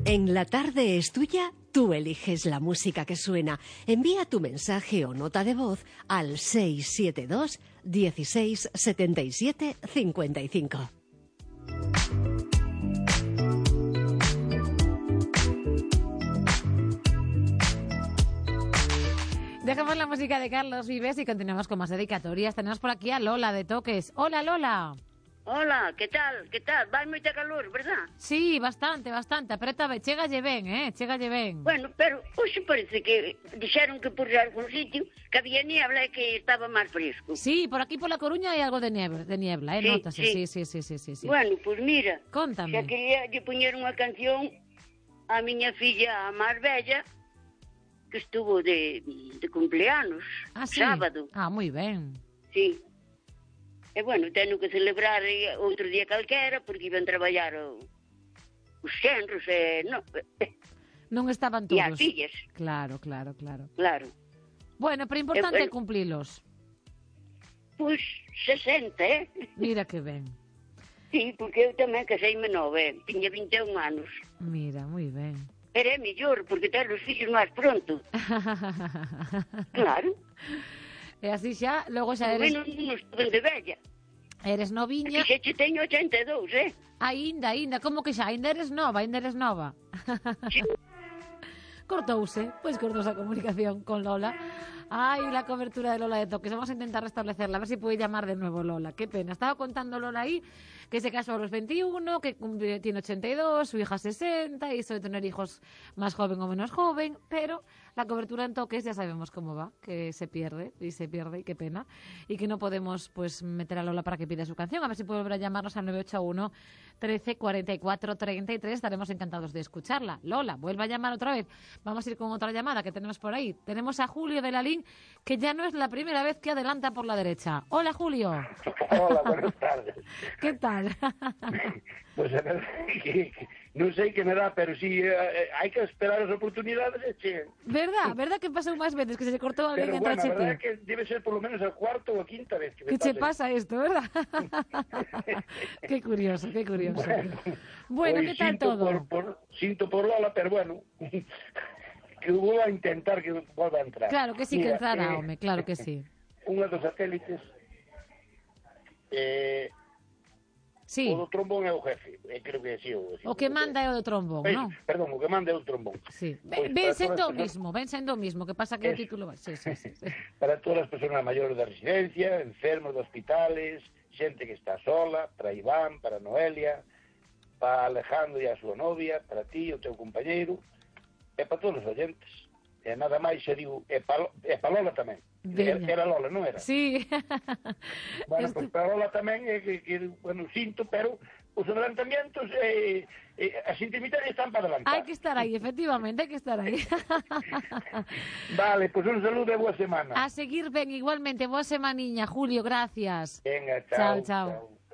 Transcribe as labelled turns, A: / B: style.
A: En La Tarde es Tuya, tú eliges la música que suena. Envía tu mensaje o nota de voz al 672 16 77 55.
B: Dejamos la música de Carlos Vives y continuamos con más dedicatorias. Tenemos por aquí a Lola de Toques. Hola, Lola.
C: Hola, que tal? Que tal? Vai moita calor, verdad?
B: Sí, bastante. Apreta, chégalle ben, chégalle ben.
C: Bueno, pero hoxe parece que dixeron que por algún sitio que había niebla e que estaba máis fresco.
B: Sí, por aquí por La Coruña hai algo de niebla,
C: Sí,
B: nótase.
C: sí.
B: Sí.
C: Bueno, pues mira,
B: Cóntame.
C: xa quería lle poñer unha canción a miña filla a máis bella, que estuvo de cumpleanos,
B: Sí?
C: sábado.
B: Moi ben.
C: Sí. E bueno, teno que celebrar outro día calquera, porque iban traballar os xenros e
B: Non estaban
C: e as
B: todos.
C: fillas.
B: Claro.
C: Claro.
B: Bueno, pero importante é cumplilos.
C: Pois 60,
B: Mira que ben.
C: Sí, porque eu tamén caseime nove, tiña 21 anos.
B: Mira, moi ben.
C: Era mellor, porque ter os fillos máis pronto. Claro.
B: E así xa, logo xa eres...
C: Bueno, non estou de bella.
B: Eres noviña.
C: E xe teño 82,
B: Aínda, como que xa? Aínda eres nova.
C: Sí.
B: Cortouse a comunicación con Lola. Ay, la cobertura de Lola de Toques. Vamos a intentar restablecerla, a ver si puede llamar de nuevo Lola. Qué pena. Estaba contando Lola ahí que se casó a los 21, que tiene 82, su hija 60, y suele tener hijos más joven o menos joven, pero la cobertura en Toques ya sabemos cómo va, que se pierde, y qué pena, y que no podemos pues meter a Lola para que pida su canción. A ver si puede volver a llamarnos al 981 13 44 33. Estaremos encantados de escucharla. Lola, vuelva a llamar otra vez. Vamos a ir con otra llamada que tenemos por ahí. Tenemos a Julio de la Lin, que ya no es la primera vez que adelanta por la derecha. Hola, Julio.
D: Hola, buenas tardes.
B: ¿Qué tal?
D: Pues a ver, non sei que me dá, pero sí, hai que esperar as oportunidades e che.
B: ¿Verdad que pasou máis veces que se cortou alguén
D: Pero
B: entre
D: bueno, a
B: chete?
D: verdad é que debe ser por lo menos a cuarta ou a quinta vez que me
B: Que che pasa esto, ¿verdad? Qué curioso. Bueno, ¿qué tal todo?
D: Sinto por Lola, pero bueno, que vou a intentar que volva a entrar.
B: Claro que sí.
D: Mira,
B: que entrará, home, claro que sí.
D: Unha dos satélites,
B: Sí.
D: o do trombón é o jefe, creo que sí.
B: O que manda é o do trombón, non?
D: Perdón, o que manda é o trombón.
B: Sí.
D: Pois
B: Ven
D: para
B: sendo
D: todas
B: o mismo, que pasa que o
D: Eso.
B: título... Sí.
D: Para todas as persoas maiores da residencia, enfermos de hospitales, xente que está sola, para Iván, para Noelia, para Alejandro e a súa novia, para ti, o teu compañeiro, e para todos os oyentes. E nada máis se digo, e para Lola tamén. Era Lola, non era?
B: Sí.
D: Bueno, pues para Lola tamén, que bueno, sinto, pero os adelantamientos, as intimidades están para adelantar.
B: Hai que estar aí, efectivamente, hai que estar aí.
D: Vale, pues un saludo e boa semana.
B: A seguir ben, igualmente, boa semaniña, Julio, gracias.
D: Venga, chao.
B: Chao.